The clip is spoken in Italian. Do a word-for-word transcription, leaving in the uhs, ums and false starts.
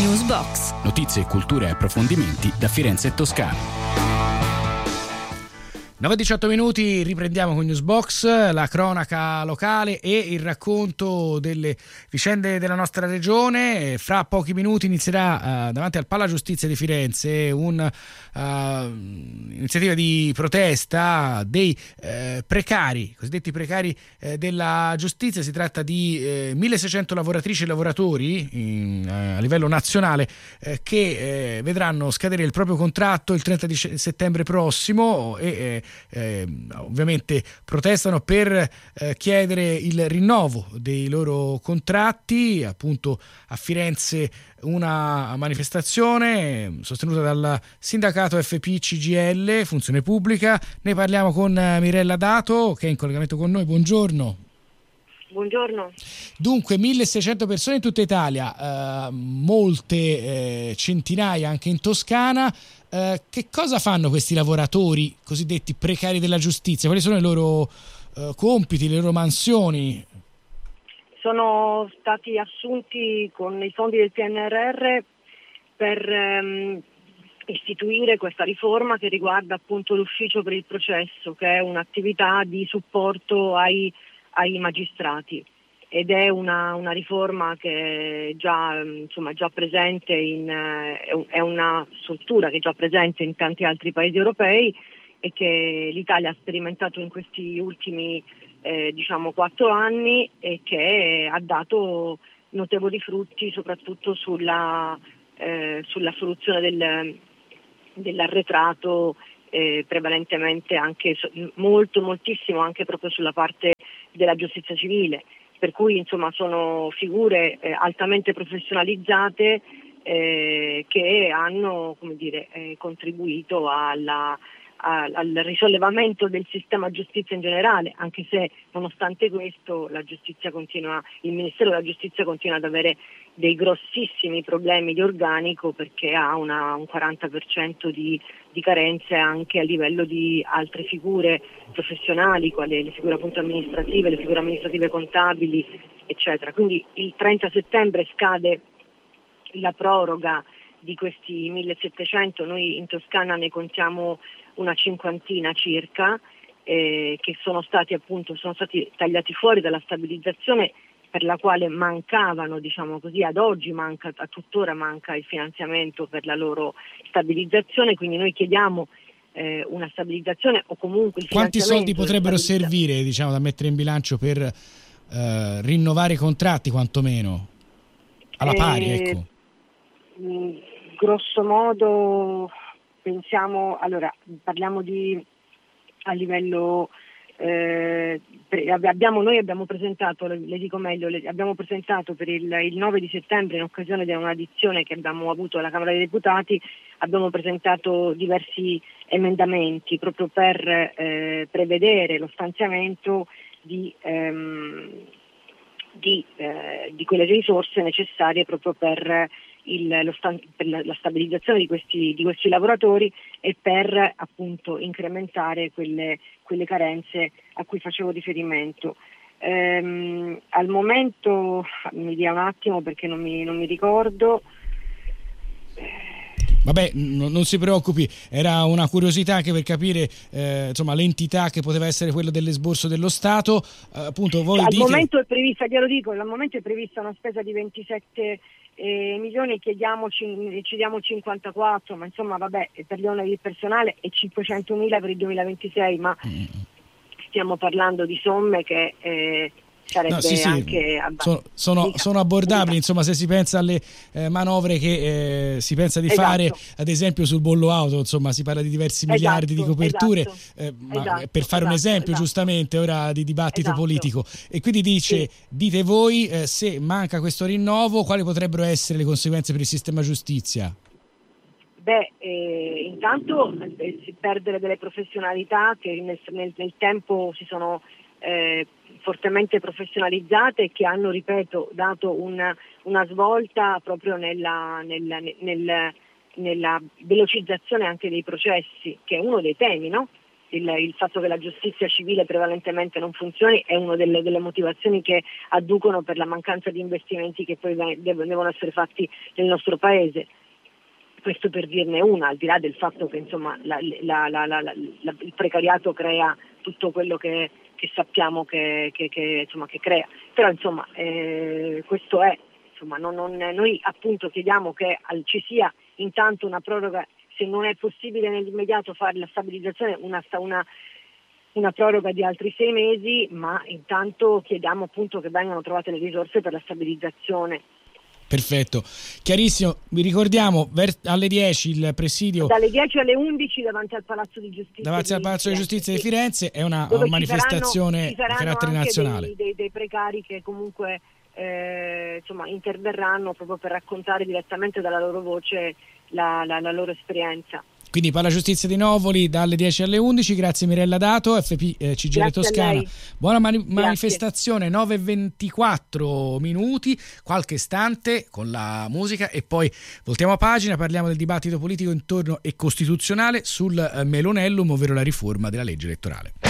Newsbox. Notizie, cultura e approfondimenti da Firenze e Toscana. nove e diciotto minuti, riprendiamo con Newsbox, la cronaca locale e il racconto delle vicende della nostra regione. Fra pochi minuti inizierà uh, davanti al Pala Giustizia di Firenze un'iniziativa uh, di protesta dei uh, precari, cosiddetti precari uh, della giustizia. Si tratta di uh, milleseicento lavoratrici e lavoratori in, uh, a livello nazionale uh, che uh, vedranno scadere il proprio contratto il trenta di settembre prossimo e uh, Eh, ovviamente protestano per eh, chiedere il rinnovo dei loro contratti. Appunto a Firenze una manifestazione sostenuta dal sindacato F P C G I L Funzione Pubblica. Ne parliamo con Mirella Dato, che è in collegamento con noi. Buongiorno. Buongiorno. Dunque milleseicento persone in tutta Italia, eh, molte eh, centinaia anche in Toscana. Eh, che cosa fanno questi lavoratori cosiddetti precari della giustizia? Quali sono i loro eh, compiti, le loro mansioni? Sono stati assunti con i fondi del P N R R per ehm, istituire questa riforma che riguarda appunto l'ufficio per il processo, che è un'attività di supporto ai, ai magistrati. Ed è una, una riforma che è già, insomma, già presente in, è una struttura che è già presente in tanti altri paesi europei e che l'Italia ha sperimentato in questi ultimi eh, diciamo quattro anni e che ha dato notevoli frutti soprattutto sulla, eh, sulla soluzione del, dell'arretrato, eh, prevalentemente anche molto moltissimo anche proprio sulla parte della giustizia civile. Per cui insomma sono figure eh, altamente professionalizzate eh, che hanno, come dire, eh, contribuito alla, a, al risollevamento del sistema giustizia in generale, anche se nonostante questo la giustizia continua, il Ministero della Giustizia continua ad avere dei grossissimi problemi di organico, perché ha una, un quaranta per cento di, di carenze anche a livello di altre figure professionali, quali le figure appunto amministrative, le figure amministrative contabili, eccetera. Quindi il trenta settembre scade la proroga di questi millesettecento, noi in Toscana ne contiamo una cinquantina circa, eh, che sono stati appunto sono stati tagliati fuori dalla stabilizzazione, per la quale mancavano, diciamo così, ad oggi manca, a tuttora manca il finanziamento per la loro stabilizzazione, quindi noi chiediamo eh, una stabilizzazione o comunque il Quanti finanziamento. Soldi potrebbero servire, diciamo, da mettere in bilancio per eh, rinnovare i contratti, quantomeno? Alla pari, eh, ecco. Mh, grosso modo pensiamo, allora parliamo di a livello Eh, abbiamo, noi abbiamo presentato, le, le dico meglio, le, abbiamo presentato per il, il nove di settembre, in occasione di un'audizione che abbiamo avuto alla Camera dei Deputati, abbiamo presentato diversi emendamenti proprio per eh, prevedere lo stanziamento di, ehm, di, eh, di quelle risorse necessarie proprio per Il, lo sta, per la, la stabilizzazione di questi, di questi lavoratori e per appunto incrementare quelle, quelle carenze a cui facevo riferimento. Ehm, al momento mi dia un attimo perché non mi, non mi ricordo. Vabbè, n- non si preoccupi, era una curiosità anche per capire eh, insomma l'entità che poteva essere quella dell'esborso dello Stato. Eh, appunto voi al dite... momento è prevista, glielo dico, al momento è prevista una spesa di ventisette eh, milioni, chiediamo, chiediamo cinquantaquattro, ma insomma vabbè, per gli oneri del personale e cinquecentomila per il duemilaventisei, ma mm. stiamo parlando di somme che eh, sarebbe no, sì, sì. anche sono, sono, sono abbordabili, insomma, se si pensa alle eh, manovre che eh, si pensa di esatto. fare, ad esempio sul bollo auto, insomma si parla di diversi esatto, miliardi di coperture, esatto, eh, ma esatto, per fare esatto, un esempio esatto. giustamente ora di dibattito esatto. politico, e quindi dice sì. dite voi eh, se manca questo rinnovo quali potrebbero essere le conseguenze per il sistema giustizia? Beh, eh, intanto eh, si perdere delle professionalità che nel, nel, nel tempo si sono eh, fortemente professionalizzate e che hanno, ripeto, dato una, una svolta proprio nella, nella, nel, nella velocizzazione anche dei processi, che è uno dei temi, no? il, il fatto che la giustizia civile prevalentemente non funzioni è una delle, delle motivazioni che adducono per la mancanza di investimenti che poi devono essere fatti nel nostro paese. Questo per dirne una, al di là del fatto che insomma la, la, la, la, la, il precariato crea tutto quello che, che sappiamo che, che, che, insomma, che crea, però insomma eh, questo è, insomma, non, non, noi appunto chiediamo che al, ci sia intanto una proroga, se non è possibile nell'immediato fare la stabilizzazione, una, una, una proroga di altri sei mesi, ma intanto chiediamo appunto che vengano trovate le risorse per la stabilizzazione. Perfetto, chiarissimo. Vi ricordiamo ver- alle dieci il presidio dalle dieci alle undici davanti al Palazzo di Giustizia davanti al Palazzo di Giustizia di Firenze, è una dove manifestazione ci saranno, ci di carattere anche nazionale. Dei, dei, dei precari che comunque eh, insomma interverranno proprio per raccontare direttamente dalla loro voce la, la, la loro esperienza. Quindi Pala Giustizia di Novoli dalle dieci alle undici. Grazie Mirella Dato, F P eh, C G I L Toscana. Buona mani- manifestazione, nove e ventiquattro minuti, qualche istante con la musica e poi voltiamo a pagina, parliamo del dibattito politico intorno e costituzionale sul eh, Melonellum, ovvero la riforma della legge elettorale.